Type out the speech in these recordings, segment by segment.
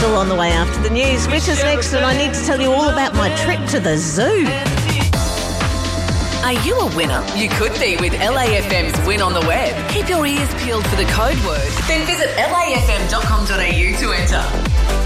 Still on the way after the news. Rita's next, and I need to tell you all about my trip to the zoo. Are you a winner? You could be with LAFM's Win on the Web. Keep your ears peeled for the code word. Then visit lafm.com.au to enter.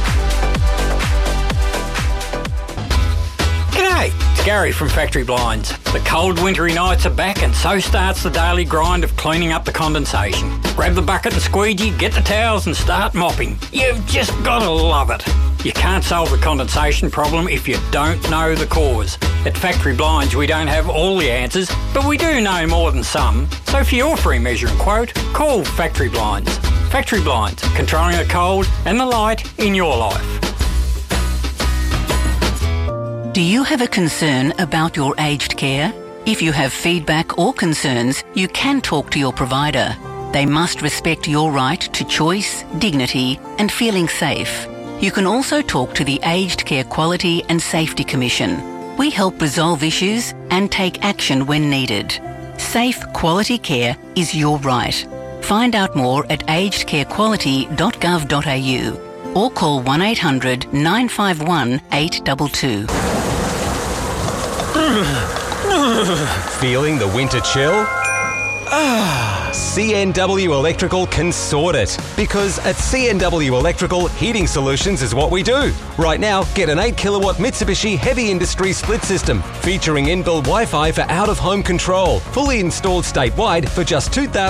G'day, it's Gary from Factory Blinds. The cold wintry nights are back and so starts the daily grind of cleaning up the condensation. Grab the bucket and squeegee, get the towels and start mopping. You've just got to love it. You can't solve the condensation problem if you don't know the cause. At Factory Blinds we don't have all the answers, but we do know more than some. So for your free measure and quote, call Factory Blinds. Factory Blinds, controlling the cold and the light in your life. Do you have a concern about your aged care? If you have feedback or concerns, you can talk to your provider. They must respect your right to choice, dignity and feeling safe. You can also talk to the Aged Care Quality and Safety Commission. We help resolve issues and take action when needed. Safe, quality care is your right. Find out more at agedcarequality.gov.au or call 1800 951 822. Feeling the winter chill? CNW Electrical can sort it. Because at CNW Electrical, heating solutions is what we do. Right now, get an 8 kilowatt Mitsubishi Heavy Industry split system featuring inbuilt Wi-Fi for out-of-home control. Fully installed statewide for just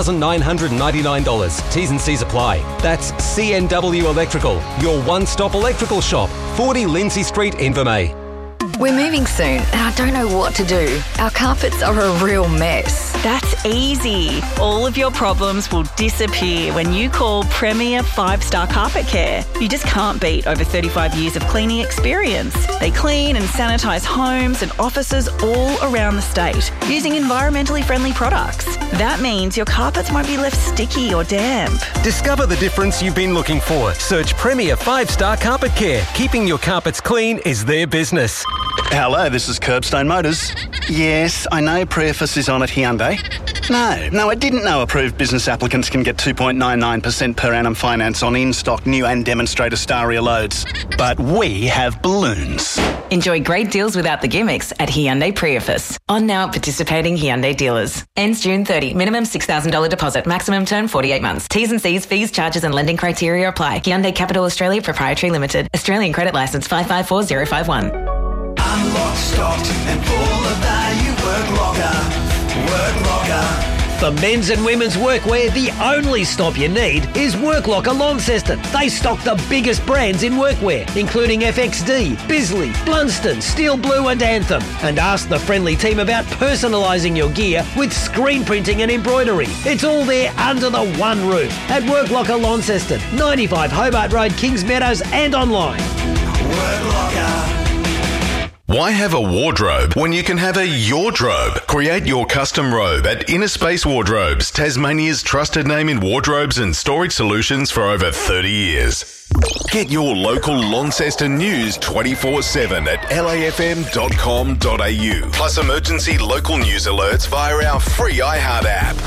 $2,999. T's and C's apply. That's CNW Electrical, your one-stop electrical shop. 40 Lindsay Street, Invermay. We're moving soon and I don't know what to do. Our carpets are a real mess. That's easy. All of your problems will disappear when you call Premier 5-Star Carpet Care. You just can't beat over 35 years of cleaning experience. They clean and sanitise homes and offices all around the state using environmentally friendly products. That means your carpets won't be left sticky or damp. Discover the difference you've been looking for. Search Premier 5-Star Carpet Care. Keeping your carpets clean is their business. Hello, this is Curbstone Motors. Yes, I know Preface is on at Hyundai. No, I didn't know approved business applicants can get 2.99% per annum finance on in-stock new and demonstrator Staria loads. But we have balloons. Enjoy great deals without the gimmicks at Hyundai Preface. On now at participating Hyundai dealers. Ends June 30. Minimum $6,000 deposit. Maximum term 48 months. T's and C's, fees, charges and lending criteria apply. Hyundai Capital Australia Proprietary Limited. Australian Credit Licence 554051. Unlock, stocked and full of value. Work Locker. Work Locker. For men's and women's workwear, the only stop you need is Work Locker Launceston. They stock the biggest brands in workwear, including FXD, Bisley, Blunston, Steel Blue and Anthem. And ask the friendly team about personalising your gear with screen printing and embroidery. It's all there under the one roof at Work Locker Launceston, 95 Hobart Road, Kings Meadows and online. Work Locker. Why have a wardrobe when you can have a Yordrobe? Create your custom robe at Inner Space Wardrobes, Tasmania's trusted name in wardrobes and storage solutions for over 30 years. Get your local Launceston news 24/7 at lafm.com.au. Plus emergency local news alerts via our free iHeart app.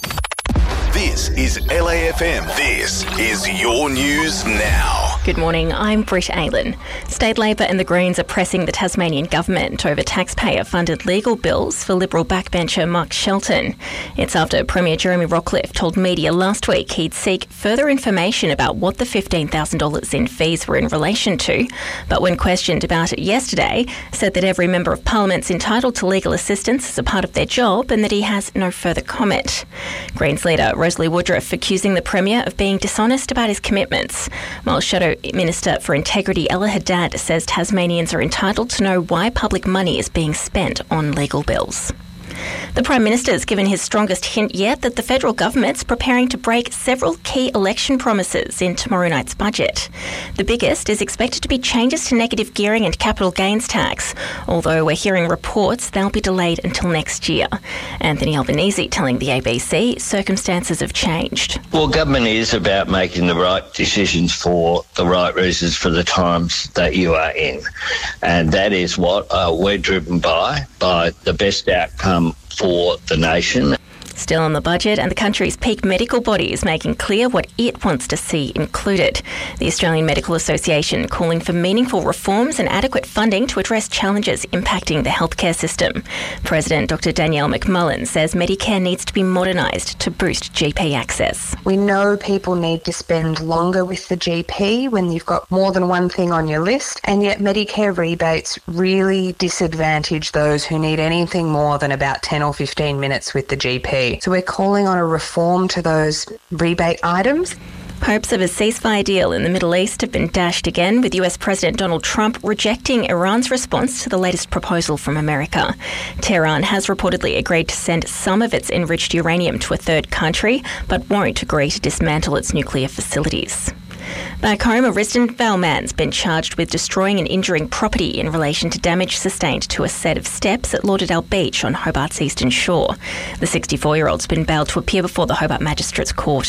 This is LAFM. This is your news now. Good morning, I'm Britt Aylin. State Labor and the Greens are pressing the Tasmanian government over taxpayer-funded legal bills for Liberal backbencher Mark Shelton. It's after Premier Jeremy Rockliff told media last week he'd seek further information about what the $15,000 in fees were in relation to, but when questioned about it yesterday, said that every member of Parliament's entitled to legal assistance as a part of their job and that he has no further comment. Greens leader Rosalie Woodruff accusing the Premier of being dishonest about his commitments, while Shadow Minister for Integrity Ella Haddad says Tasmanians are entitled to know why public money is being spent on legal bills. The Prime Minister has given his strongest hint yet that the federal government's preparing to break several key election promises in tomorrow night's budget. The biggest is expected to be changes to negative gearing and capital gains tax, although we're hearing reports they'll be delayed until next year. Anthony Albanese telling the ABC circumstances have changed. Well, government is about making the right decisions for the right reasons for the times that you are in. And that is what we're driven by the best outcome for the nation. Still on the budget, and the country's peak medical body is making clear what it wants to see included. The Australian Medical Association calling for meaningful reforms and adequate funding to address challenges impacting the healthcare system. President Dr. Danielle McMullen says Medicare needs to be modernised to boost GP access. We know people need to spend longer with the GP when you've got more than one thing on your list, and yet Medicare rebates really disadvantage those who need anything more than about 10 or 15 minutes with the GP. So we're calling on a reform to those rebate items. Hopes of a ceasefire deal in the Middle East have been dashed again, with US President Donald Trump rejecting Iran's response to the latest proposal from America. Tehran has reportedly agreed to send some of its enriched uranium to a third country, but won't agree to dismantle its nuclear facilities. Back home, a Risdon Vale man's been charged with destroying and injuring property in relation to damage sustained to a set of steps at Lauderdale Beach on Hobart's eastern shore. The 64-year-old's been bailed to appear before the Hobart Magistrates Court